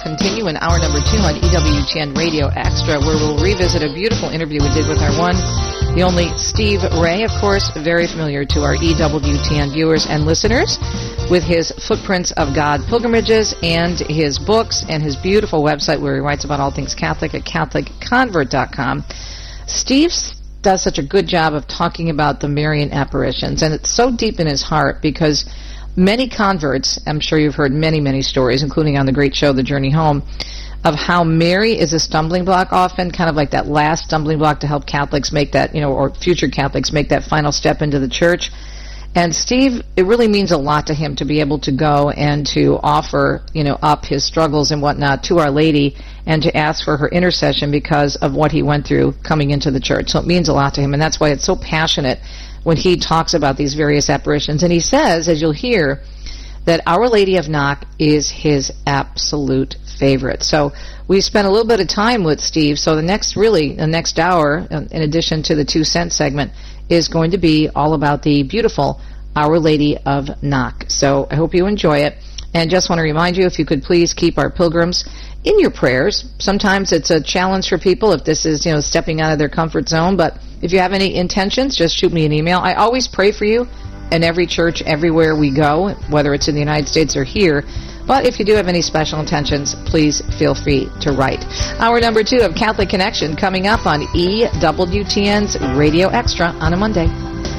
continue in hour number 2 on EWTN Radio Extra, where we'll revisit a beautiful interview we did with our one, the only Steve Ray, of course, very familiar to our EWTN viewers and listeners, with his Footprints of God pilgrimages and his books and his beautiful website where he writes about all things Catholic at CatholicConvert.com. Steve does such a good job of talking about the Marian apparitions, and it's so deep in his heart because many converts, I'm sure you've heard many, many stories, including on the great show, The Journey Home, of how Mary is a stumbling block often, kind of like that last stumbling block to help Catholics make that, or future Catholics make that final step into the church. And Steve, it really means a lot to him to be able to go and to offer, up his struggles and whatnot to Our Lady and to ask for her intercession because of what he went through coming into the church. So it means a lot to him, and that's why it's so passionate when he talks about these various apparitions. And he says, as you'll hear, that Our Lady of Knock is his absolute favorite. So we spent a little bit of time with Steve, so the next hour, in addition to the 2 cent segment, is going to be all about the beautiful Our Lady of Knock. So I hope you enjoy it. And just want to remind you, if you could please keep our pilgrims in your prayers. Sometimes it's a challenge for people if this is, stepping out of their comfort zone. But if you have any intentions, just shoot me an email. I always pray for you in every church, everywhere we go, whether it's in the United States or here. But if you do have any special intentions, please feel free to write. Hour number 2 of Catholic Connection coming up on EWTN's Radio Extra on a Monday.